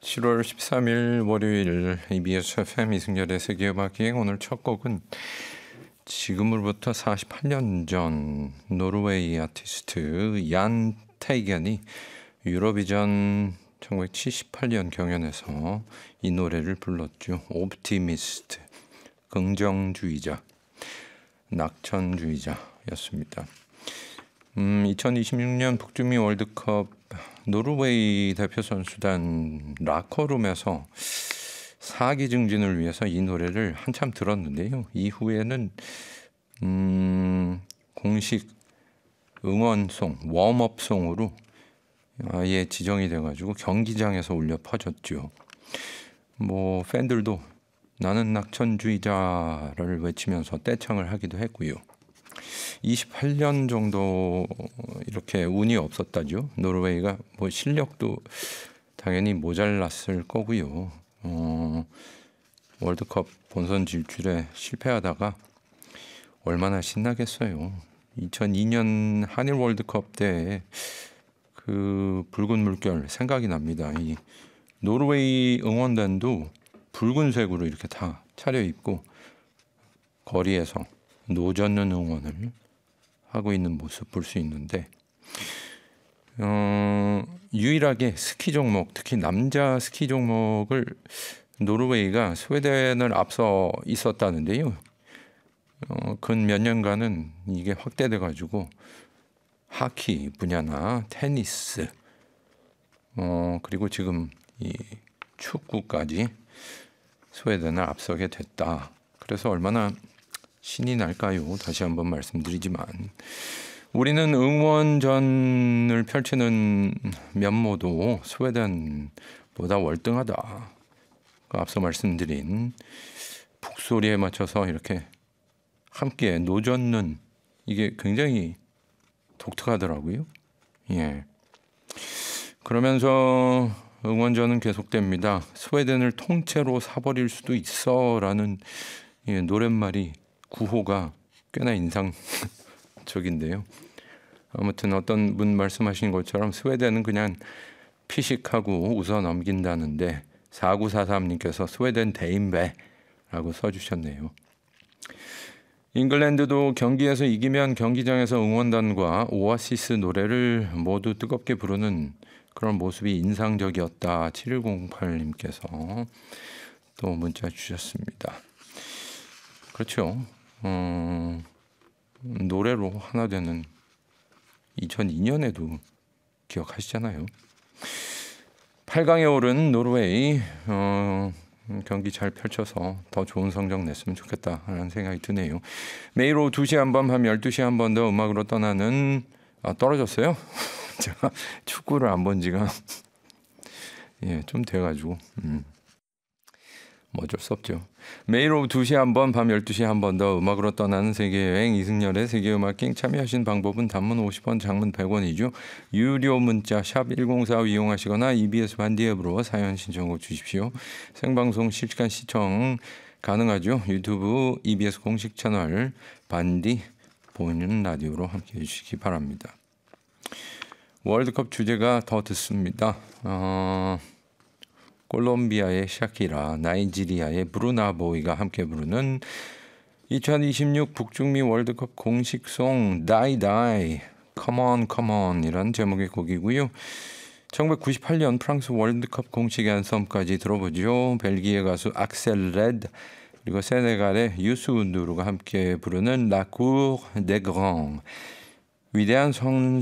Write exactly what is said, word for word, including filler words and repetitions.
칠월 십삼일 월요일 이비에스 에프엠 이승열의 세계음악기행. 오늘 첫 곡은 지금으로부터 사십팔 년 전 노르웨이 아티스트 얀 테이겐이 유로비전 천구백칠십팔 년 경연에서 이 노래를 불렀죠. 옵티미스트, 긍정주의자, 낙천주의자였습니다. 음, 이천이십육 년 북중미 월드컵 노르웨이 대표 선수단 라커룸에서 사기 증진을 위해서 이 노래를 한참 들었는데요. 이후에는 음, 공식 응원송, 웜업송으로 아예 지정이 돼가지고 경기장에서 울려 퍼졌죠. 뭐 팬들도 나는 낙천주의자를 외치면서 떼창을 하기도 했고요. 이십팔 년 정도 이렇게 운이 없었다죠. 노르웨이가 뭐 실력도 당연히 모자랐을 거고요. 어, 월드컵 본선 진출에 실패하다가 얼마나 신나겠어요. 이천이 년 한일 월드컵 때 그 붉은 물결 생각이 납니다. 이 노르웨이 응원단도 붉은색으로 이렇게 다 차려입고 거리에서 노젓는 응원을 하고 있는 모습 볼 수 있는데 어, 유일하게 스키 종목, 특히 남자 스키 종목을 노르웨이가 스웨덴을 앞서 있었다는데요. 어, 근 몇 년간은 이게 확대돼 가지고 하키 분야나 테니스, 어, 그리고 지금 이 축구까지 스웨덴을 앞서게 됐다. 그래서 얼마나 신이 날까요? 다시 한번 말씀드리지만 우리는 응원전을 펼치는 면모도 스웨덴보다 월등하다. 앞서 말씀드린 북소리에 맞춰서 이렇게 함께 노젓는 이게 굉장히 독특하더라고요. 예. 그러면서 응원전은 계속됩니다. 스웨덴을 통째로 사버릴 수도 있어라는 예, 노랫말이 구호가 꽤나 인상적인데요. 아무튼 어떤 분 말씀하신 것처럼 스웨덴은 그냥 피식하고 웃어 넘긴다는데 사구사삼님께서 스웨덴 대인배라고 써주셨네요. 잉글랜드도 경기에서 이기면 경기장에서 응원단과 오아시스 노래를 모두 뜨겁게 부르는 그런 모습이 인상적이었다. 칠일공팔님께서 또 문자 주셨습니다. 그렇죠. 어, 노래로 하나 되는 이천이 년에도 기억하시잖아요. 팔 강에 오른 노르웨이 어, 경기 잘 펼쳐서 더 좋은 성적 냈으면 좋겠다라는 생각이 드네요. 매일 오후 두 시 한 번, 밤 열두 시 한 번 더 음악으로 떠나는 아, 떨어졌어요? 제가 축구를 안 본 지가 예, 좀 돼가지고 음. 뭐 어쩔 수 없죠. 매일 오후 두 시 한 번, 밤 열두 시 한 번 더 음악으로 떠나는 세계여행 이승열의 세계음악기행. 참여하신 방법은 단문 오십 원, 장문 백 원이죠. 유료 문자 샵 일공사오 이용하시거나 이비에스 반디 앱으로 사연 신청곡 주십시오. 생방송 실시간 시청 가능하죠. 유튜브 이비에스 공식 채널 반디 보이는 라디오로 함께해 주시기 바랍니다. 월드컵 주제가 더 듣습니다. 어... 콜롬비아의 샤키라, 나이지리아의 브루나보이가 함께 부르는 이천이십육 북중미 월드컵 공식송 Die Die, Come On Come On 이란 제목의 곡이고요. 천구백구십팔 년 프랑스 월드컵 공식 앤썸까지 들어보죠. 벨기에 가수 악셀 레드 그리고 세네갈의 유스 운두루가 함께 부르는 La Cour des Grands. 위대한 선